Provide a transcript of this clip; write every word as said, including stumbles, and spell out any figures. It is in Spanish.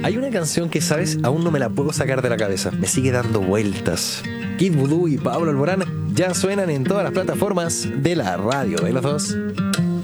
Hay una canción que, ¿sabes? Aún no me la puedo sacar de la cabeza. Me sigue dando vueltas. Kid Voodoo y Pablo Alborán ya suenan en todas las plataformas de la radio de los dos.